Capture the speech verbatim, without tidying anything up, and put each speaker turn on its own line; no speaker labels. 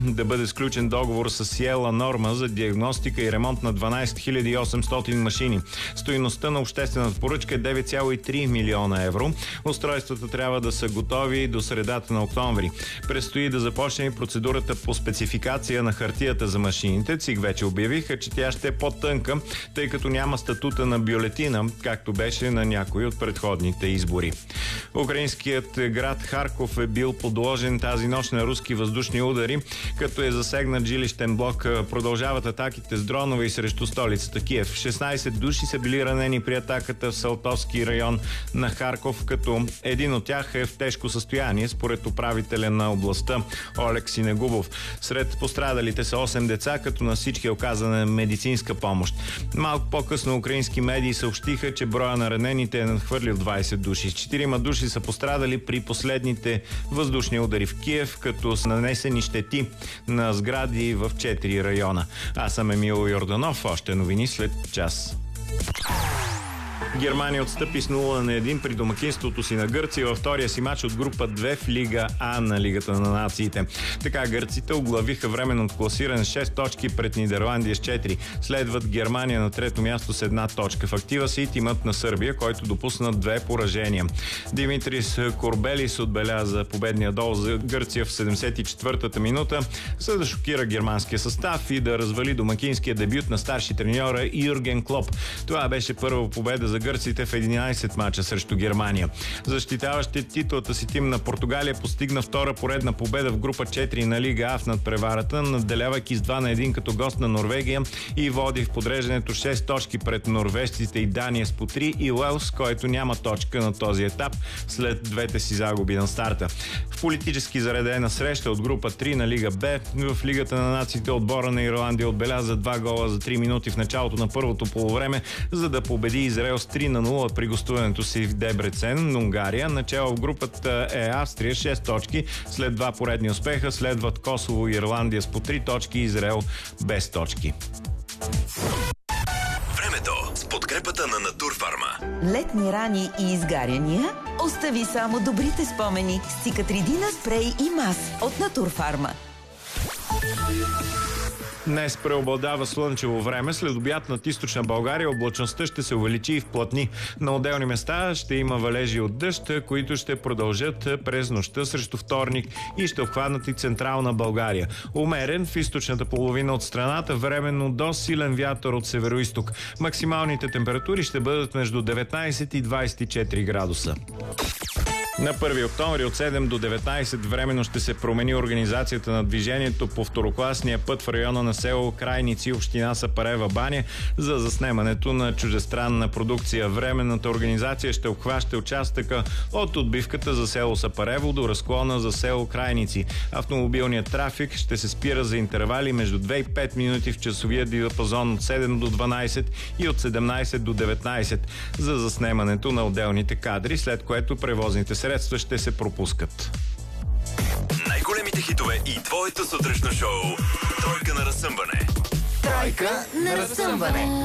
да бъде сключен договор с Сиела Норма за диагностика и ремонт на дванадесет хиляди и осемстотин машини. Стойността на обществената поръчка е девет цяло и три милиона евро. Устройствата трябва да са готови до средата на октомври. Предстои да започне процедурата по спецификация на хартията за машините. ЦИК вече обявиха, че тя ще е по-тънка, тъй като няма статута на бюлетина, както беше на някои от предходните избори. Украинският град Харков е бил подложен тази нощ на руски въздушни удари, като е засегнат жилищен блок. Продължават атаките с дронове и срещу столицата Киев. шестнадесет души са били ранени при атаката в Салтовски район на Харков, като един от тях е в тежко състояние, според управителя на областта Олег Синегубов. Сред пострадалите са осем деца, като на всички е оказана медицинска помощ. Малко по-късно украински медии съобщиха, че броя на ранените е надхвърлил двадесет души. Четирима души са пострадали при последните въздушни удари в Киев, като са нанесени щети на сгради в четири района. Аз съм Емил Йорданов. Още новини след час. Германия отстъпи с нула на един при домакинството си на Гърция във втория си матч от група две в Лига А на Лигата на нациите. Така гърците оглавиха временното класиране с шест точки пред Нидерландия с четири. Следват Германия на трето място с една точка. В актива си и тимът на Сърбия, който допусна две поражения. Димитрис Корбелис отбеляза победния гол за Гърция в седемдесет и четвъртата минута, за да шокира германския състав и да развали домакинския дебют на старши треньора Юрген Клоп. Това беше първа победа за гърците в единадесет мача срещу Германия. Защитаващият титлата си тим на Португалия постигна втора поредна победа в група четири на Лига А в надпреварата, надделявайки с два на един като гост на Норвегия и води в подреждането шест точки пред норвежците и Дания с по три и Уелс, който няма точка на този етап след двете си загуби на старта. В политически заредена среща от група три на Лига Б в Лигата на нациите отбора на Ирландия отбеляза два гола за три минути в началото на първото полувреме, за да победи Израел с три на нула при гостуването си в Дебрецен, Унгария. Начало в групата е Австрия, шест точки. След два поредни успеха следват Косово и Ирландия с по три точки и Израел без точки.
Времето с подкрепата на Натурфарма.
Летни рани и изгаряния? Остави само добрите спомени с Цикатридина спрей и мас от Натурфарма.
Днес преобладава слънчево време. След обяд над източна България облачността ще се увеличи и вплътни. На отделни места ще има валежи от дъжд, които ще продължат през нощта срещу вторник и ще обхванат и централна България. Умерен в източната половина от страната, временно до силен вятър от североизток. Максималните температури ще бъдат между деветнадесет и двадесет и четири градуса. На първи октомври от седем до деветнадесет временно ще се промени организацията на движението по второкласния път в района на село Крайници, община Сапарева баня, за заснемането на чуждестранна продукция. Временната организация ще обхваща участъка от отбивката за село Сапарево до разклона за село Крайници. Автомобилният трафик ще се спира за интервали между две и пет минути в часовия диапазон от седем до дванадесет и от седемнадесет до деветнадесет за заснемането на отделните кадри, след което превозните средства ще се пропускат.
Най-големите хитове и твоето сутрешно шоу. Тройка на разсъмване.
Тройка на разсъмване.